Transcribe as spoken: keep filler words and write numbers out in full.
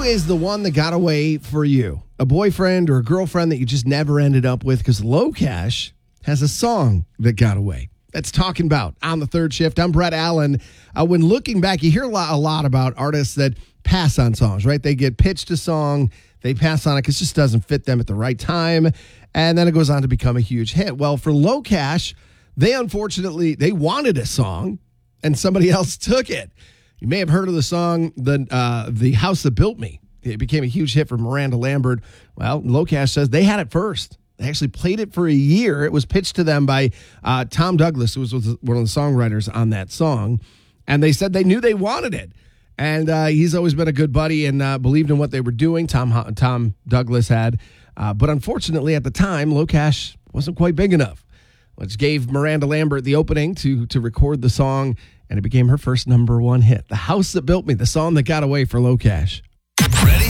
is the one that got away for you? A boyfriend or a girlfriend that you just never ended up with? Because LoCash has a song that got away. That's Talking About on the Third Shift. I'm Brett Allen. Uh, when looking back, you hear a lot, a lot about artists that pass on songs, right? They get pitched a song, they pass on it because it just doesn't fit them at the right time, and then it goes on to become a huge hit. Well, for LoCash, they unfortunately, they wanted a song, and somebody else took it. You may have heard of the song, the uh, the House That Built Me. It became a huge hit for Miranda Lambert. Well, LoCash says they had it first. They actually played it for a year. It was pitched to them by uh, Tom Douglas, who was one of the songwriters on that song. And they said they knew they wanted it. And uh, he's always been a good buddy and uh, believed in what they were doing, Tom Tom Douglas had. Uh, but unfortunately, at the time, LoCash wasn't quite big enough, which gave Miranda Lambert the opening to, to record the song. And it became her first number one hit. The House That Built Me, the song that got away for LoCash.